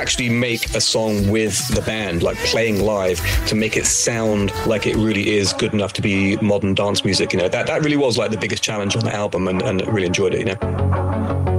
actually make a song with the band, like playing live, to make it sound like it really is good enough to be modern dance music. That really was like the biggest challenge on the album, and really enjoyed it.